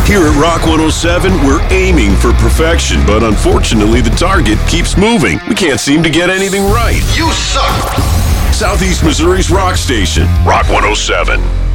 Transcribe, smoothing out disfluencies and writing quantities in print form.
Here at Rock 107, we're aiming for perfection, but unfortunately the target keeps moving. We can't seem to get anything right. You suck! Southeast Missouri's rock station, Rock 107.